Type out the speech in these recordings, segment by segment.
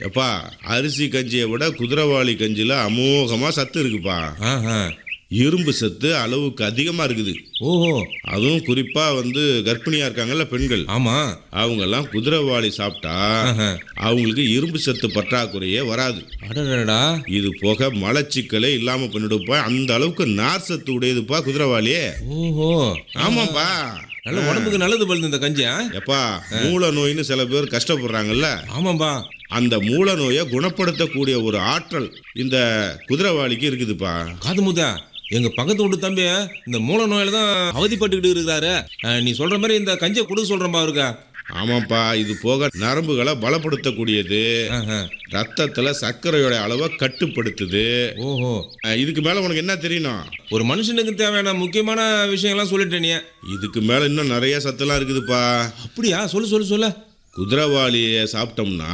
எப்பா அரிசி கஞ்சியை விட குதிரைவாளி கஞ்சியில் அமோகமாக சத்து இருக்குப்பா. ஆஹா. இரும்பு சத்து அளவுக்கு அதிகமாக இருக்குது. ஓஹோ. அதுவும் குறிப்பாக கர்ப்பிணியாக இருக்காங்கல்ல பெண்கள், ஆமா. அவங்கெல்லாம் குதிரைவாளி சாப்பிட்டா ஆஹா. அவங்களுக்கு இரும்பு சத்து பற்றாக்குறையே வராது. அடடடா. இது போக மலச்சிக்கலே இல்லாமல் பண்ணிடுப்பா. அந்த அளவுக்கு நார் சத்து உடையதுப்பா குதிரைவாளி. ஓஹோ. ஆமாப்பா. நல்ல உடம்புக்கு நல்லது பழுது இந்த கஞ்சி. எப்பா மூல நோயின்னு சில பேர் கஷ்டப்படுறாங்கல்ல, ஆமாம்பா. அந்த மூல நோயை குணப்படுத்தக்கூடிய ஒரு ஆற்றல் இந்த குதிரைவாளிக்கு இருக்குதுப்பா. காது முத்தா, எங்க பக்கத்து வீட்டு தம்பி இந்த மூல நோயில தான் அவதிப்பட்டுக்கிட்டு இருக்கிறாரு. நீ சொல்ற மாதிரி இந்த கஞ்சியை கொடுக்க சொல்றேன்பா அவருக்கா. ஆமாப்பா. இது போக நரம்புகளை பலப்படுத்தக்கூடியது, ரத்தத்துல சர்க்கரையோட அளவை கட்டுப்படுத்துது. ஓஹோ. இதுக்கு மேல உனக்கு என்ன தெரியணும்? ஒரு மனுஷனுக்கு தேவையான முக்கியமான விஷயங்கள்லாம் சொல்லிட்டேன் நீ. இதுக்கு மேல இன்னும் நிறைய சத்தெல்லாம் இருக்குதுப்பா. அப்படியா? சொல்லு சொல்லு சொல்லு. குதிரைவாளியை சாப்பிட்டோம்னா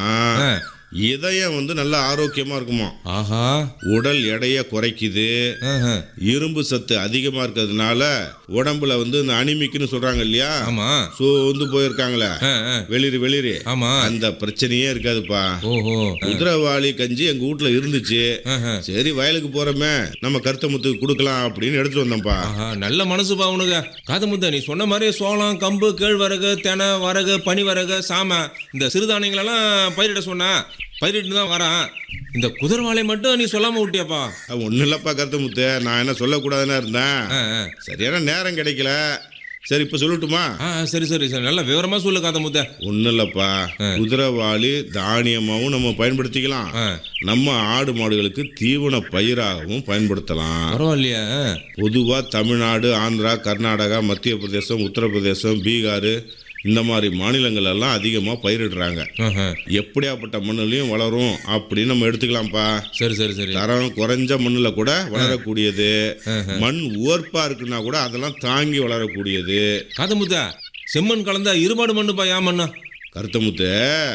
இதயம் நல்லா ஆரோக்கியமா இருக்குமா. ஆஹா. உடல் எடையை குறைக்குது. இரும்பு சத்து அதிகமா இருக்கிறதுனால உடம்புல இந்த அனிமிக்னு சொல்றாங்க இல்லையா, ஆமா, போயிருக்காங்களே வெளிரி, ஆமா, அந்த பிரச்சனையே இருக்காதுப்பா. ஓஹோ. குதிரைவாளி கஞ்சி எங்க வீட்டுல இருந்துச்சு. சரி வயலுக்கு போறோமே நம்ம கருத்த முத்துக்கு கொடுக்கலாம் அப்படின்னு எடுத்துட்டு வந்தோம்ப்பா. நல்ல மனசுப்பா உனக்கு. காது முத்த, நீ சொன்ன மாதிரி சோளம், கம்பு, கேழ்வரகு, தெனை, வரகு, பனிவரகு, சாம, இந்த சிறுதானியங்கள் எல்லாம் பயிரிட சொன்னா பயிரிட்டு தான் வரான். இந்த குதிரைவாளை மட்டும் நீ சொல்லாம விட்டியாப்பா. ஒன்னும் இல்லப்பா கருத்த முத்து, நான் என்ன சொல்லக்கூடாதுன்னு இருந்தேன். சரியான நேரம் கிடைக்கல. சரி இப்ப சொல்லட்டுமா? சரி சரி சரி, நல்ல விவரமா சொல்லு காத முத்த. ஒன்னும் இல்லப்பா, குதிரைவாளி தானியமாவும் நம்ம பயன்படுத்திக்கலாம், நம்ம ஆடு மாடுகளுக்கு தீவன பயிராகவும் பயன்படுத்தலாம். பரவாயில்லையா? பொதுவா தமிழ்நாடு, ஆந்திரா, கர்நாடகா, மத்திய பிரதேசம், உத்தரப்பிரதேசம், பீகார் இந்த மாதிரி மாநிலங்கள் எல்லாம் அதிகமா பயிரிடுறாங்க. எப்படியாப்பட்ட மண்ணுலயும் வளரும் அப்படின்னு நம்ம எடுத்துக்கலாம்ப்பா. சரி சரி சரி. தரம் குறைஞ்ச மண்ணுல கூட வளரக்கூடியது, மண் உவர்ப்பா இருக்குன்னா கூட அதெல்லாம் தாங்கி வளரக்கூடியது. காதமுத்தா, செம்மண் கலந்தா இருபாடு மண்ணுப்பா. யா மண்ணா? கருத்தமுத்து,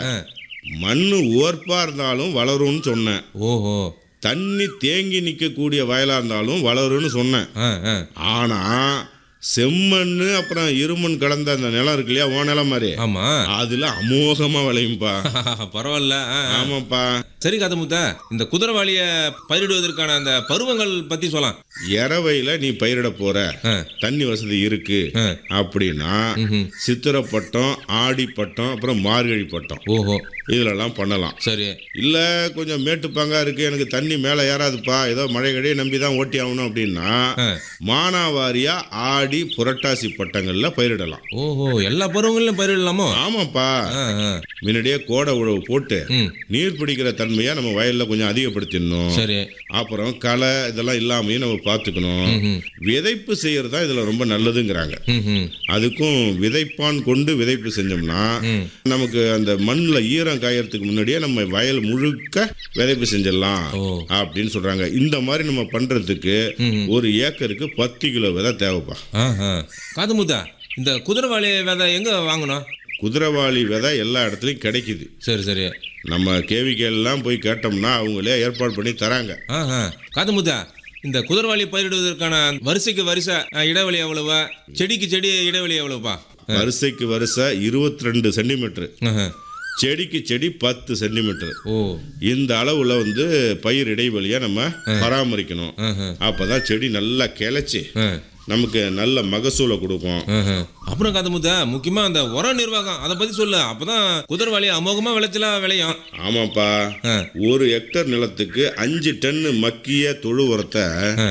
மண்ணு உவர்ப்பா இருந்தாலும் வளரும்னு சொன்னேன். ஓஹோ. தண்ணி தேங்கி நிற்கக்கூடிய வயலா இருந்தாலும் வளரும்னு சொன்னேன். ஆனா செம்மண்ணு அப்புறம் இருமண் கலந்த அந்த நிலம் இருக்கு இல்லையா, ஓ நிலம் மாதிரி, ஆமா, அதுல அமோகமா விளையும்பா. பரவாயில்ல. ஆமாப்பா. சரி காதமுத்த, இந்த குதிரைவாளிய பயிரிடுவதற்கான அந்த பருவங்கள் பத்தி சொல்லலாம். இரவையில நீ பயிரிட போற, தண்ணி வசதி இருக்கு அப்படின்னா சித்திரை பட்டம், ஆடி பட்டம், அப்புறம் மார்கழி பட்டம், ஓஹோ, இதுலலாம் பண்ணலாம். சரி. இல்ல கொஞ்சம் மேட்டுப்பாங்கா இருக்கு, எனக்கு தண்ணி மேல ஏறாதுப்பா, ஏதோ மழை கழியை நம்பிதான் ஓட்டி ஆகணும் அப்படின்னா மானாவாரியா ஆடி புரட்டாசி பட்டங்கள்ல பயிரிடலாம். ஓஹோ, எல்லா பருவங்களிலும் பயிரிடலாமோ? ஆமாப்பா. முன்னாடியே கோடை உழவு போட்டு நீர் பிடிக்கிற தன்மையா நம்ம வயல்ல கொஞ்சம் அதிகப்படுத்திடணும். சரி. அப்புறம் களை இதெல்லாம் இல்லாமையும் நம்ம பார்த்துக்கணும். விதைப்பு செய்யறது தான் இதுல ரொம்ப நல்லதுங்கிறாங்க. அதுக்கும் விதைப்பான் கொண்டு விதைப்பு செஞ்சோம்னா நமக்கு அந்த மண்ணுல ஈரம் காயறதுக்கு முன்னாடியே நம்ம வயல் முழுக்க விதைப்பு செஞ்சிடலாம் அப்படின்னு சொல்றாங்க. இந்த மாதிரி நம்ம பண்றதுக்கு ஒரு ஏக்கருக்கு 10 கிலோ விதை தேவைப்பா. காதுமுத்தா, இந்த குதிரைவாளி விதை எங்க வாங்கணும்? குதிரைவாளி விதை எல்லா இடத்துலயும் கிடைக்குது. சரி சரி. நம்ம கேவிகே எல்லாம் போய் கேட்டோம்னா அவங்களே ஏற்பாடு பண்ணி தராங்க. காதுமுத்தா, இந்த குதிரைவாளி பயிரிடுவதற்கான வரிசைக்கு வரிசை இடைவெளி எவ்வளவு, செடிக்கு செடி இடைவெளி எவ்வளவுப்பா? வரிசைக்கு வரிசை 22 சென்டிமீட்டர், செடிக்கு செடி 10 சென்டிமீட்டர். இந்த அளவுல பயிர் இடைவெளியா நம்ம பராமரிக்கணும். அப்பதான் செடி நல்லா கிளைச்சி நமக்கு நல்ல மகசூலை கொடுக்கும். அப்புறம் காதமுத்தா, முக்கியமா அந்த உர நிர்வாகம் அதை பத்தி சொல்லு. அப்பதான் குதிரைவாளி அமோகமா விளைச்சலா விளையும். ஆமாப்பா. ஒரு ஹெக்டர் நிலத்துக்கு 5 டன் மக்கிய தொழு உரத்தை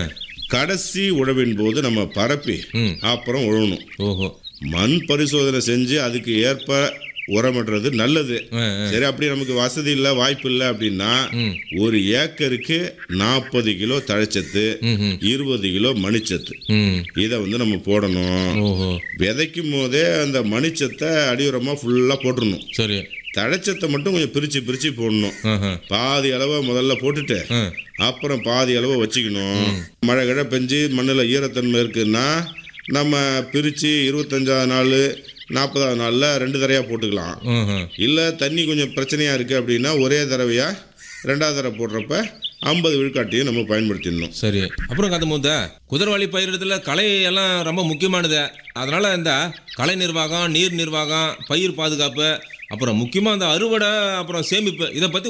கடைசி உழவின் போது நம்ம பரப்பி அப்புறம் உழவணும். ஓஹோ. மண் பரிசோதனை செஞ்சு அதுக்கு ஏற்ப உரமிடுறது நல்லது. சரி, அப்படி நமக்கு வசதி இல்லை, வாய்ப்பு இல்லை அப்படின்னா ஒரு ஏக்கருக்கு 40 கிலோ தழைச்சத்து, 20 கிலோ மணிச்சத்து, இதை நம்ம போடணும். விதைக்கும் போதே அந்த மணிச்சத்தை அடியுரமா ஃபுல்லா போட்டுடணும். சரி. தழைச்சத்தை மட்டும் கொஞ்சம் பிரிச்சு பிரிச்சு போடணும். பாதி அளவை முதல்ல போட்டுட்டு அப்புறம் பாதி அளவை வச்சுக்கணும். மழை கிழ பெஞ்சு மண்ணில் ஈரத்தன்மை இருக்குன்னா நம்ம பிரிச்சு 25ஆவது நாள் 40ஆவது நாளில் 2 தடவையாக போட்டுக்கலாம். இல்லை தண்ணி கொஞ்சம் பிரச்சனையாக இருக்குது அப்படின்னா ஒரே தடவையா 2ஆவது தடவை போடுறப்ப 50 விழுக்காட்டையும் நம்ம பயன்படுத்திடணும். சரி. அப்புறம் காதமுத்தா, குதிரைவாளி பயிரிடத்துல களை எல்லாம் ரொம்ப முக்கியமானது. அதனால இந்த களை நிர்வாகம், நீர் நிர்வாகம், பயிர் பாதுகாப்பு, அப்புறம் முக்கியமாக அந்த அறுவடை, அப்புறம் சேமிப்பு, இதை பற்றி